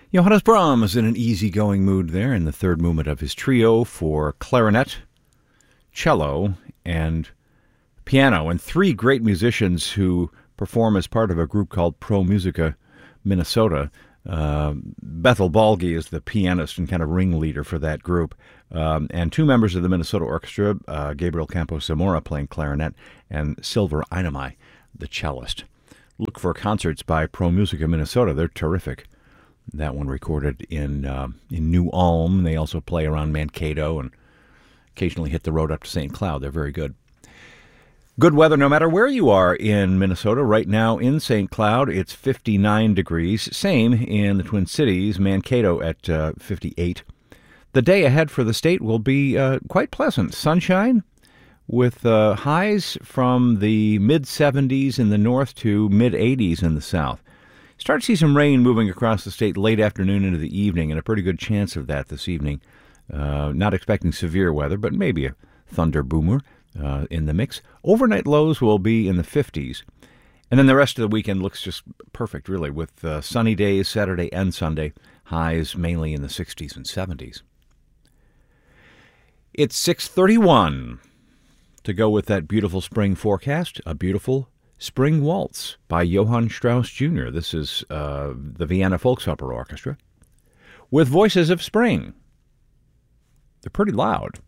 Johannes Brahms in an easygoing mood there in the third movement of his trio for clarinet, cello, and piano, and three great musicians who perform as part of a group called Pro Musica Minnesota. Bethel Balgi is the pianist and kind of ringleader for that group, and two members of the Minnesota Orchestra, Gabriel Campos Zamora playing clarinet, and Silver Einamai, the cellist. Look for concerts by Pro Musica Minnesota. They're terrific. That one recorded in New Ulm. They also play around Mankato and occasionally hit the road up to St. Cloud. They're very good. Good weather no matter where you are in Minnesota. Right now in St. Cloud, it's 59 degrees. Same in the Twin Cities, Mankato at 58. The day ahead for the state will be quite pleasant. Sunshine with highs from the mid-70s in the north to mid-80s in the south. Start to see some rain moving across the state late afternoon into the evening, and a pretty good chance of that this evening. Not expecting severe weather, but maybe a thunder boomer in the mix. Overnight lows will be in the 50s. And then the rest of the weekend looks just perfect, really, with sunny days Saturday and Sunday, highs mainly in the 60s and 70s. It's 6:31 to go with that beautiful spring forecast, a beautiful Spring Waltz by Johann Strauss Jr. This is the Vienna Volksoper Orchestra with Voices of Spring. They're pretty loud.